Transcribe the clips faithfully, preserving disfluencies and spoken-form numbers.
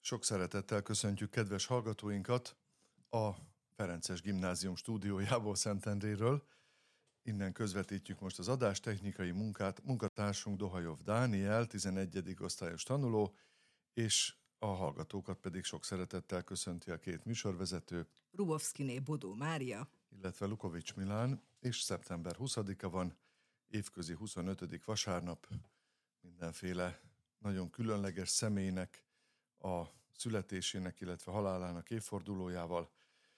Sok szeretettel köszöntjük kedves hallgatóinkat a Ferences Gimnázium stúdiójából Szentendréről. Innen közvetítjük most az adástechnikai munkát. Munkatársunk Dohajov Dániel, tizenegyedik osztályos tanuló, és a hallgatókat pedig sok szeretettel köszönti a két műsorvezető. Rubovszkiné Bodó Mária, illetve Lukovics Milán, és szeptember huszadika van, évközi huszonötödik vasárnap, mindenféle nagyon különleges személynek a születésének, illetve halálának évfordulójával.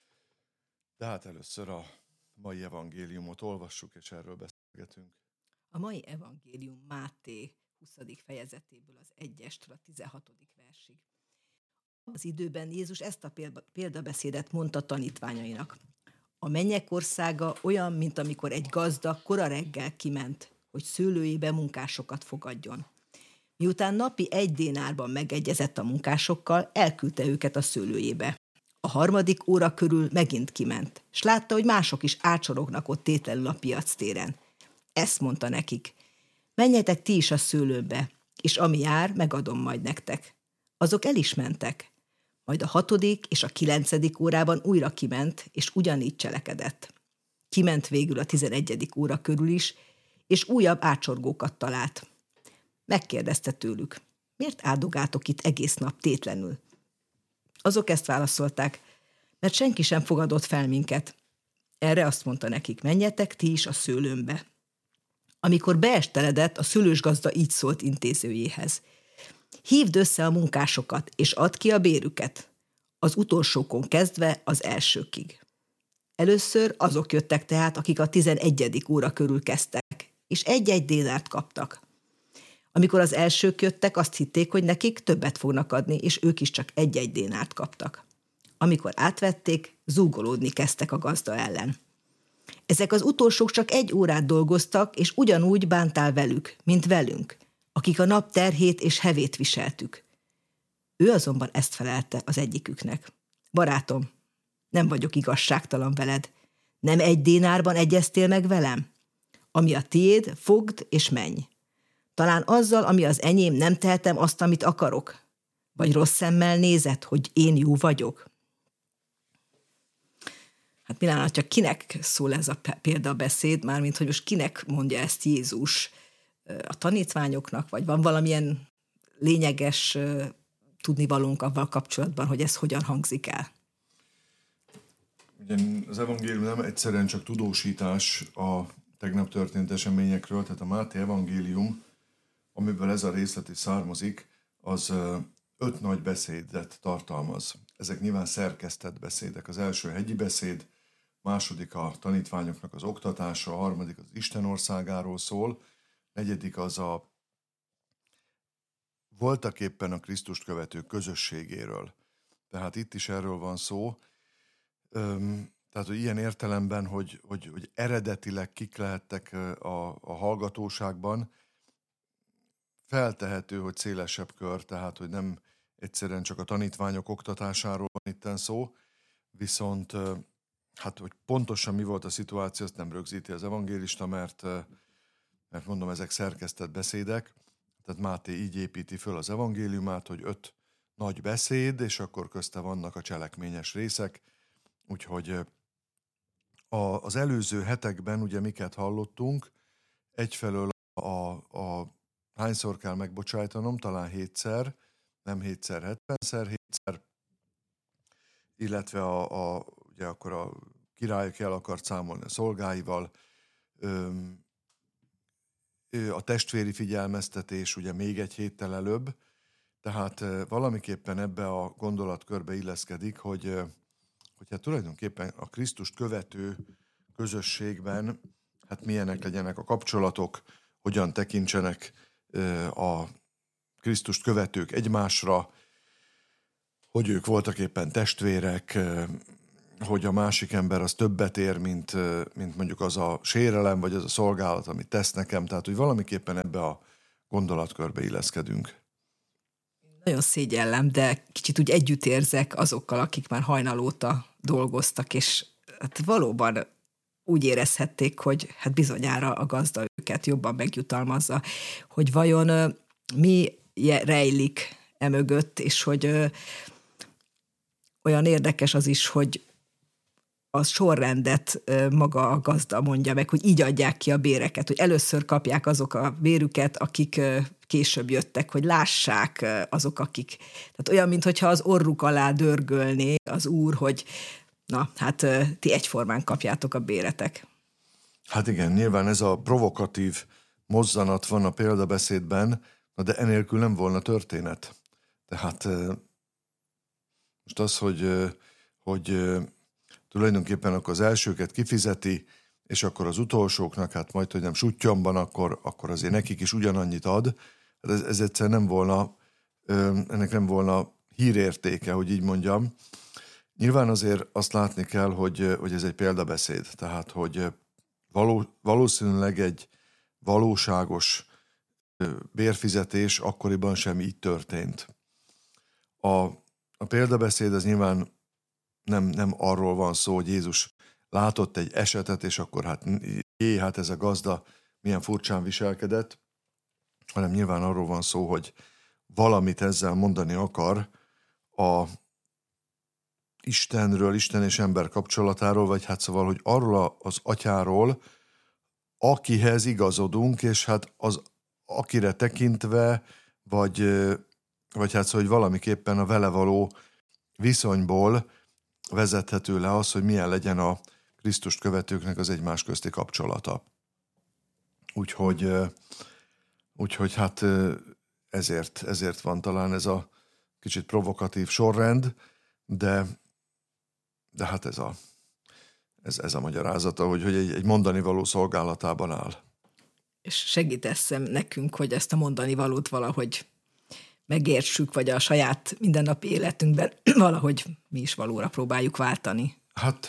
De hát először a mai evangéliumot olvassuk, és erről beszélgetünk. A mai evangélium Máté huszadik fejezetéből az egyestől a tizenhatodik versig. Az időben Jézus ezt a példabeszédet mondta tanítványainak. A mennyek országa olyan, mint amikor egy gazda kora reggel kiment, hogy szőlőjébe munkásokat fogadjon. Miután napi egy dénárban megegyezett a munkásokkal, elküldte őket a szőlőjébe. A harmadik óra körül megint kiment, s látta, hogy mások is ácsorognak ott tétlenül a piactéren. Ezt mondta nekik: menjetek ti is a szőlőbe, és ami jár, megadom majd nektek. Azok el is mentek. Majd a hatodik és a kilencedik órában újra kiment, és ugyanígy cselekedett. Kiment végül a tizenegyedik óra körül is, és újabb ácsorgókat talált. Megkérdezte tőlük: miért áldogátok itt egész nap tétlenül? Azok ezt válaszolták: mert senki sem fogadott fel minket. Erre azt mondta nekik: menjetek ti is a szőlőmbe. Amikor beesteledett, a szőlősgazda így szólt intézőjéhez: hívd össze a munkásokat, és add ki a bérüket, az utolsókon kezdve az elsőkig. Először azok jöttek tehát, akik a tizenegyedik óra körül kezdtek, és egy-egy dénárt kaptak. Amikor az elsők jöttek, azt hitték, hogy nekik többet fognak adni, és ők is csak egy-egy dénárt kaptak. Amikor átvették, zúgolódni kezdtek a gazda ellen. Ezek az utolsók csak egy órát dolgoztak, és ugyanúgy bántál velük, mint velünk, akik a nap terhét és hevét viseltük. Ő azonban ezt felelte az egyiküknek: barátom, nem vagyok igazságtalan veled. Nem egy dénárban egyeztél meg velem? Ami a tiéd, fogd és menj. Talán azzal, ami az enyém, nem tehetem azt, amit akarok? Vagy rossz szemmel nézed, hogy én jó vagyok? Hát Milán, csak kinek szól ez a példabeszéd, mármint, hogy most kinek mondja ezt Jézus? A tanítványoknak, vagy van valamilyen lényeges tudnivalónk avval kapcsolatban, hogy ez hogyan hangzik el? Ugye az evangélium nem egyszerűen csak tudósítás a tegnap történt eseményekről, tehát a Máté evangélium, amiből ez a részlet is származik, az öt nagy beszédet tartalmaz. Ezek nyilván szerkesztett beszédek. Az első hegyi beszéd, második a tanítványoknak az oktatása, a harmadik az Isten országáról szól, negyedik az a voltak éppen a Krisztust követő közösségéről. Tehát itt is erről van szó. Öm, tehát, hogy ilyen értelemben, hogy, hogy, hogy eredetileg kik lehettek a, a hallgatóságban, feltehető, hogy szélesebb kör, tehát, hogy nem egyszerűen csak a tanítványok oktatásáról van itten szó, viszont hát, hogy pontosan mi volt a szituáció, azt nem rögzíti az evangélista, mert, mert mondom, ezek szerkesztett beszédek, tehát Máté így építi föl az evangéliumát, hogy öt nagy beszéd, és akkor közte vannak a cselekményes részek, úgyhogy a, az előző hetekben ugye miket hallottunk, egyfelől a, a hányszor kell megbocsájtanom, talán hétszer, nem hétszer, hetvenszer, hétszer, illetve a, a, ugye akkor a királyok el akart számolni a szolgáival, öm, a testvéri figyelmeztetés ugye még egy héttel előbb, tehát valamiképpen ebbe a gondolatkörbe illeszkedik, hogy, hogy hát tulajdonképpen a Krisztust követő közösségben hát milyenek legyenek a kapcsolatok, hogyan tekintsenek a Krisztust követők egymásra, hogy ők voltak éppen testvérek, hogy a másik ember az többet ér, mint, mint mondjuk az a sérelem, vagy az a szolgálat, amit tesz nekem. Tehát, hogy valamiképpen ebbe a gondolatkörbe illeszkedünk. Nagyon szégyellem, de kicsit úgy együtt érzek azokkal, akik már hajnal óta dolgoztak, és hát valóban úgy érezhették, hogy hát bizonyára a gazda őket jobban megjutalmazza, hogy vajon mi rejlik emögött, és hogy ö, olyan érdekes az is, hogy a sorrendet ö, maga a gazda mondja meg, hogy így adják ki a béreket, hogy először kapják azok a bérüket, akik ö, később jöttek, hogy lássák ö, azok, akik... Tehát olyan, mintha az orruk alá dörgölné az úr, hogy na, hát ö, ti egyformán kapjátok a béretek. Hát igen, nyilván ez a provokatív mozzanat van a példabeszédben, de enélkül nem volna történet. Tehát most az, hogy, hogy tulajdonképpen akkor az elsőket kifizeti, és akkor az utolsóknak, hát majd, hogy nem suttyomban, akkor, akkor azért nekik is ugyanannyit ad. Ez, ez egyszer nem volna, ennek nem volna hírértéke, hogy így mondjam. Nyilván azért azt látni kell, hogy, hogy ez egy példabeszéd. Tehát, hogy való, valószínűleg egy valóságos bérfizetés akkoriban sem így történt. A, a példabeszéd az nyilván nem, nem arról van szó, hogy Jézus látott egy esetet, és akkor hát jé, hát ez a gazda milyen furcsán viselkedett, hanem nyilván arról van szó, hogy valamit ezzel mondani akar a Istenről, Isten és ember kapcsolatáról, vagy hát szóval, hogy arról az atyáról, akihez igazodunk, és hát az akire tekintve, vagy, vagy hát szóval, hogy valamiképpen a vele való viszonyból vezethető le az, hogy milyen legyen a Krisztust követőknek az egymás közti kapcsolata. Úgyhogy, úgyhogy hát ezért, ezért van talán ez a kicsit provokatív sorrend, de, de hát ez a, ez, ez a magyarázata, hogy, hogy egy, egy mondani való szolgálatában áll. És segítesz nekünk, hogy ezt a mondani valót valahogy megértsük, vagy a saját mindennapi életünkben valahogy mi is valóra próbáljuk váltani. Hát,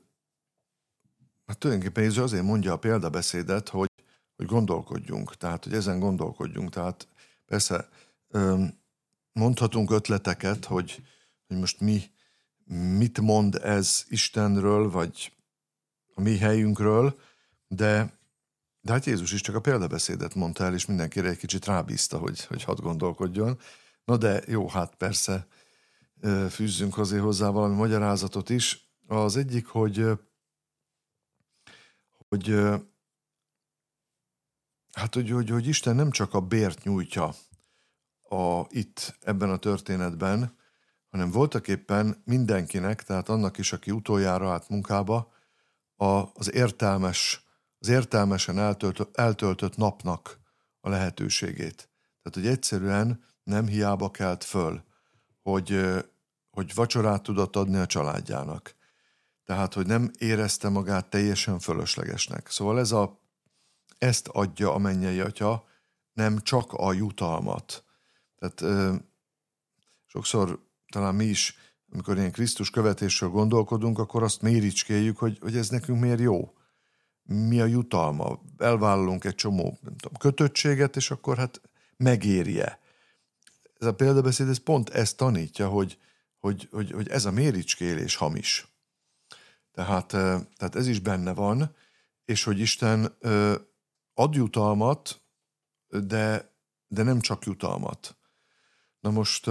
hát tulajdonképpen Jézus azért mondja a példabeszédet, hogy, hogy gondolkodjunk, tehát hogy ezen gondolkodjunk. Tehát persze mondhatunk ötleteket, hogy, hogy most mi, mit mond ez Istenről, vagy a mi helyünkről, de De hát Jézus is csak a példabeszédet mondta el, és mindenkire egy kicsit rábízta, hogy, hogy hadd gondolkodjon. Na de jó, hát persze fűzzünk azért hozzá valami magyarázatot is. Az egyik, hogy, hogy, hát, hogy, hogy, hogy Isten nem csak a bért nyújtja a, itt ebben a történetben, hanem voltaképpen mindenkinek, tehát annak is, aki utoljára állt munkába, a, az értelmes az értelmesen eltöltött, eltöltött napnak a lehetőségét. Tehát, hogy egyszerűen nem hiába kelt föl, hogy, hogy vacsorát tudott adni a családjának. Tehát, hogy nem érezte magát teljesen fölöslegesnek. Szóval ez a, ezt adja a mennyei atya, nem csak a jutalmat. Tehát ö, sokszor talán mi is, amikor ilyen Krisztus követésről gondolkodunk, akkor azt méricskéljük, hogy, hogy ez nekünk miért jó. Mi a jutalma? Elvállalunk egy csomó nem tudom, kötöttséget, és akkor hát megérje. Ez a példabeszéd, ez pont ezt tanítja, hogy, hogy, hogy, hogy ez a méricskélés hamis. Tehát, tehát ez is benne van, és hogy Isten ad jutalmat, de, de nem csak jutalmat. Na most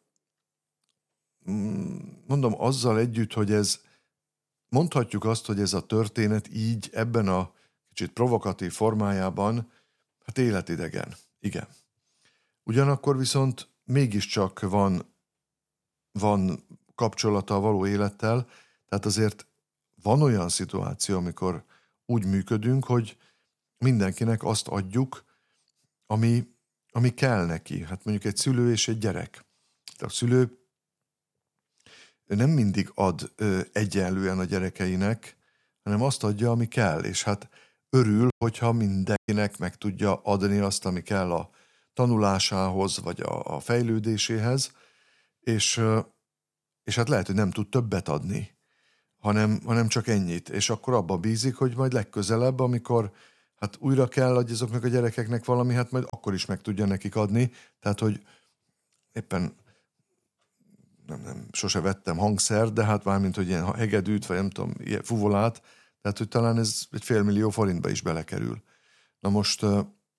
mondom azzal együtt, hogy ez mondhatjuk azt, hogy ez a történet így ebben a kicsit provokatív formájában hát életidegen. Igen. Ugyanakkor viszont mégiscsak van, van kapcsolata a való élettel, tehát azért van olyan szituáció, amikor úgy működünk, hogy mindenkinek azt adjuk, ami, ami kell neki. Hát mondjuk egy szülő és egy gyerek. A szülő nem mindig ad ö, egyenlően a gyerekeinek, hanem azt adja, ami kell, és hát örül, hogyha mindenkinek meg tudja adni azt, ami kell a tanulásához, vagy a, a fejlődéséhez, és, ö, és hát lehet, hogy nem tud többet adni, hanem, hanem csak ennyit, és akkor abba bízik, hogy majd legközelebb, amikor hát újra kell adni azoknak a gyerekeknek valami, hát majd akkor is meg tudja nekik adni, tehát, hogy éppen Nem, nem, sose vettem hangszer, de hát mármint, hogy ilyen hegedűt, vagy nem tudom, ilyen fuvolát, tehát, hogy talán ez egy félmillió forintba is belekerül. Na most,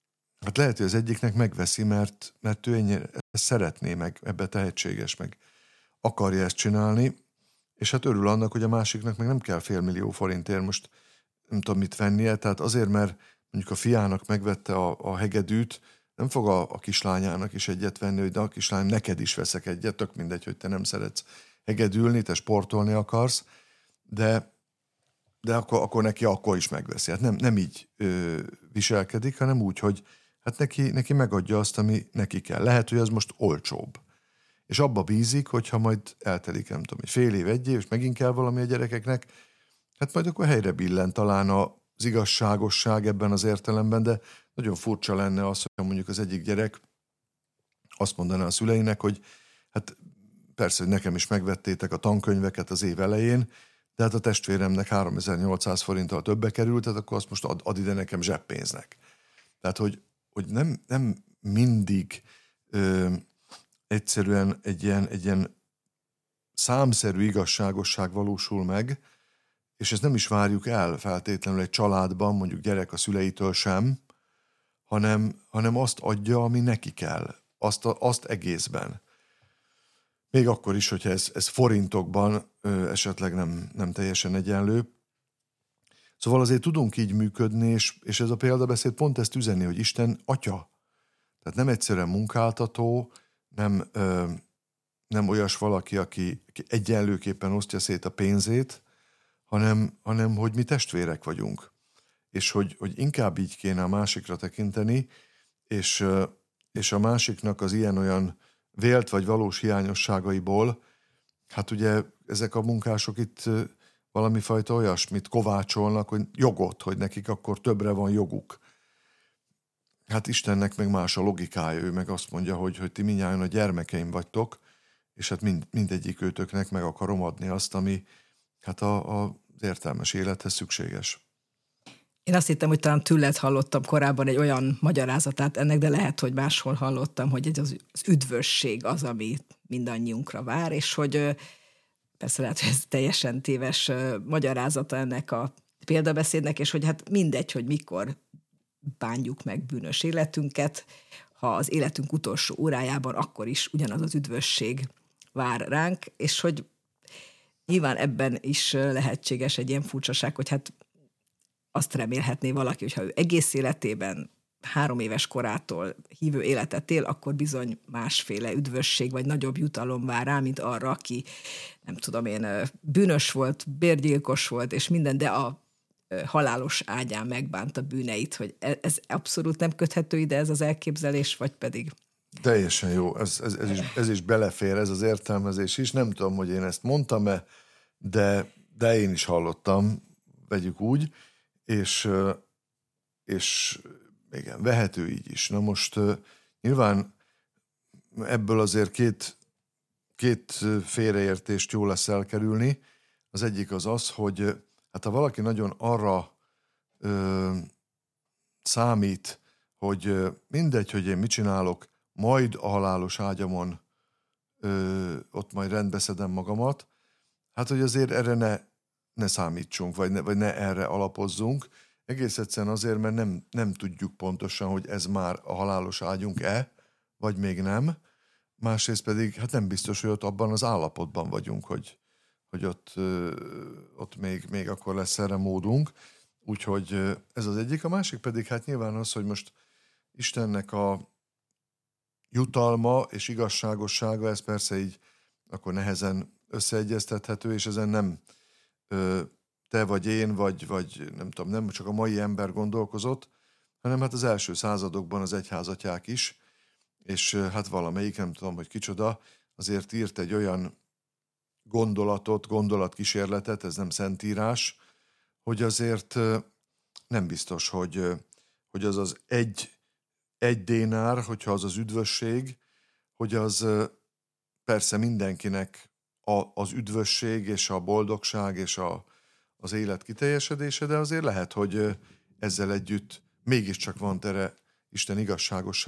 Hát lehet, hogy az egyiknek megveszi, mert, mert ő ennyire ezt szeretné, meg ebbe tehetséges, meg akarja ezt csinálni, és hát örül annak, hogy a másiknak meg nem kell félmillió forintért most nem tudom mit vennie, tehát azért, mert mondjuk a fiának megvette a, a hegedűt, nem fog a, a kislányának is egyet venni, hogy de a kislány, neked is veszek egyet, tök mindegy, hogy te nem szeretsz hegedülni, te sportolni akarsz, de, de akkor, akkor neki akkor is megveszi. Hát nem, nem így ö, viselkedik, hanem úgy, hogy hát neki, neki megadja azt, ami neki kell. Lehet, hogy az most olcsóbb. És abba bízik, hogyha majd eltelik, nem tudom, egy fél év, egy év, és megint kell valami a gyerekeknek, hát majd akkor helyre billen talán az igazságosság ebben az értelemben, de nagyon furcsa lenne az, hogy mondjuk az egyik gyerek azt mondaná a szüleinek, hogy hát persze, hogy nekem is megvettétek a tankönyveket az év elején, de hát a testvéremnek háromezer-nyolcszáz forinttal többe került, tehát akkor azt most ad, ad ide nekem zseppénznek. Tehát, hogy, hogy nem, nem mindig ö, egyszerűen egy ilyen, egy ilyen számszerű igazságosság valósul meg, és ezt nem is várjuk el feltétlenül egy családban, mondjuk gyerek a szüleitől sem, hanem, hanem azt adja, ami neki kell, azt, a, azt egészben. Még akkor is, hogyha ez, ez forintokban ö, esetleg nem, nem teljesen egyenlő. Szóval azért tudunk így működni, és, és ez a példabeszéd pont ezt üzeni, hogy Isten atya. Tehát nem egyszerűen munkáltató, nem, ö, nem olyas valaki, aki, aki egyenlőképpen osztja szét a pénzét, hanem, hanem hogy mi testvérek vagyunk. És hogy, hogy inkább így kéne a másikra tekinteni, és, és a másiknak az ilyen-olyan vélt vagy valós hiányosságaiból, hát ugye ezek a munkások itt valami fajta olyasmit kovácsolnak, hogy jogot, hogy nekik akkor többre van joguk. Hát Istennek meg más a logikája, ő meg azt mondja, hogy, hogy ti mindnyájan a gyermekeim vagytok, és hát mind, mindegyik őtöknek meg akarom adni azt, ami hát a, a, az értelmes élethez szükséges. Én azt hittem, hogy talán tőled hallottam korábban egy olyan magyarázatát ennek, de lehet, hogy máshol hallottam, hogy ez az, az üdvösség az, ami mindannyiunkra vár, és hogy persze lehet, hogy ez teljesen téves magyarázata ennek a példabeszédnek, és hogy hát mindegy, hogy mikor bánjuk meg bűnös életünket, ha az életünk utolsó órájában, akkor is ugyanaz az üdvösség vár ránk, és hogy nyilván ebben is lehetséges egy ilyen furcsaság, hogy hát azt remélhetné valaki, hogyha ő egész életében három éves korától hívő életet él, akkor bizony másféle üdvösség vagy nagyobb jutalom vár rá, mint arra, aki nem tudom én, bűnös volt, bérgyilkos volt, és minden, de a halálos ágyán megbánta bűneit, hogy ez abszolút nem köthető ide ez az elképzelés, vagy pedig... Teljesen jó, ez, ez, ez, is, ez is belefér, ez az értelmezés is. Nem tudom, hogy én ezt mondtam-e, de, de én is hallottam, vegyük úgy, és, és igen, vehető így is. Na most nyilván ebből azért két, két félreértést jó lesz elkerülni. Az egyik az az, hogy hát ha valaki nagyon arra ö, számít, hogy mindegy, hogy én mit csinálok, majd a halálos ágyamon ö, ott majd rendbeszedem magamat, hát hogy azért erre ne, ne számítsunk, vagy ne, vagy ne erre alapozzunk. Egész egyszerűen azért, mert nem, nem tudjuk pontosan, hogy ez már a halálos ágyunk-e, vagy még nem. Másrészt pedig hát nem biztos, hogy ott abban az állapotban vagyunk, hogy, hogy ott, ott még, még akkor lesz erre módunk. Úgyhogy ez az egyik. A másik pedig hát nyilván az, hogy most Istennek a jutalma és igazságossága, ez persze így akkor nehezen összeegyeztethető, és ezen nem ö, te vagy én, vagy, vagy nem tudom, nem csak a mai ember gondolkozott, hanem hát az első századokban az egyházatyák is, és hát valamelyik, nem tudom, hogy kicsoda, azért írt egy olyan gondolatot, gondolatkísérletet, ez nem szentírás, hogy azért nem biztos, hogy, hogy az az egy, egy dénár, hogyha az az üdvösség, hogy az persze mindenkinek a, az üdvösség és a boldogság és a, az élet kiteljesedése, de azért lehet, hogy ezzel együtt mégiscsak van tere Isten igazságosság